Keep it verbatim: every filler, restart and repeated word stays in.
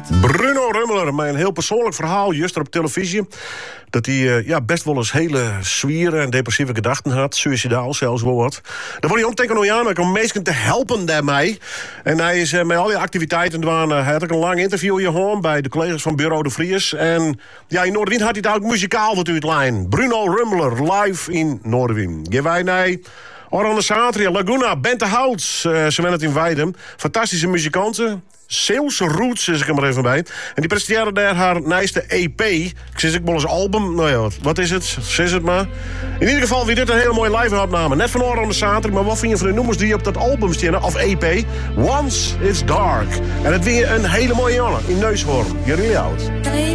Bruno Rummeler, met een heel persoonlijk verhaal, juist op televisie. Dat hij uh, ja, best wel eens hele zwieren en depressieve gedachten had. Suicidaal zelfs wel wat. Dan wordt hij ontdekken aan om mensen te helpen daarmee. En hij is uh, met al die activiteiten doen. Uh, hij had ook een lang interview gehoord bij de collega's van Bureau de Vries. En ja, in Noordwien had hij het ook muzikaal natuurlijk lijn. Bruno Rummeler, live in Noordwien. Geef wij naar Oranje Satria, Laguna, Bente Houts. Uh, ze werden het in Weidem. Fantastische muzikanten. Zeeuwse Roots is ik er maar even bij. En die presenteerde daar haar nieuwste E P. Ik zie ik wel eens album. Nou ja, wat is het? Zes het maar. In ieder geval, wie dit een hele mooie live-opname. Net van Oranje Satria. Maar wat vind je van de noemers die op dat album staan? Of E P? Once It's Dark. En het weer een hele mooie jongen in Neushoorn. Jullie oud.